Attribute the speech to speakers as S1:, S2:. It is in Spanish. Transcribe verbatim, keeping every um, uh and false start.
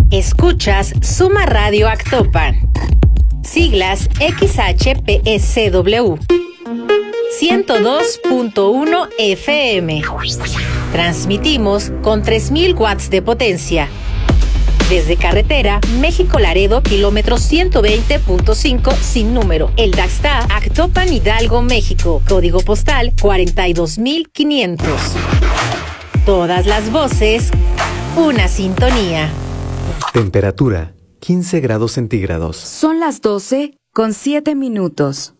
S1: Escuchas Suma Radio Actopan. Siglas X H P S W. ciento dos punto uno F M. Transmitimos con tres mil watts de potencia. Desde carretera México-Laredo, kilómetro ciento veinte punto cinco sin número. El Daxta, Actopan, Hidalgo, México. Código postal cuarenta y dos mil quinientos. Todas las voces, una sintonía.
S2: Temperatura quince grados centígrados.
S3: Son las doce con siete minutos.